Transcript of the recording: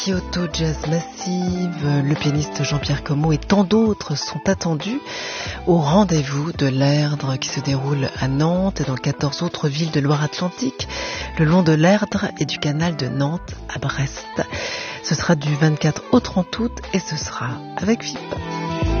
Kyoto Jazz Massive, le pianiste Jean-Pierre Comot et tant d'autres sont attendus au rendez-vous de l'Erdre qui se déroule à Nantes et dans 14 autres villes de Loire-Atlantique, le long de l'Erdre et du canal de Nantes à Brest. Ce sera du 24 au 30 août et ce sera avec VIP.